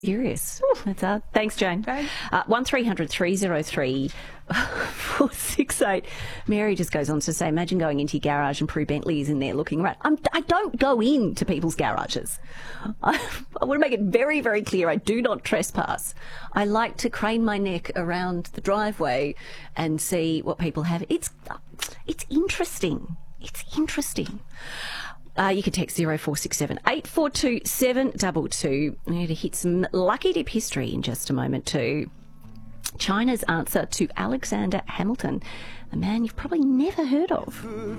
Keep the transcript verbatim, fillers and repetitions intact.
Serious. That's uh, thanks, Jane. Uh, one three hundred three oh three four six eight. Mary just goes on to say, imagine going into your garage and Prue Bentley is in there looking around. I'm, I don't go into people's garages. I, I want to make it very, very clear I do not trespass. I like to crane my neck around the driveway and see what people have. It's, it's interesting. It's interesting. Uh, you can text zero four six seven eight four two seven two two. I'm going to hit some lucky dip history in just a moment too. China's answer to Alexander Hamilton, a man you've probably never heard of.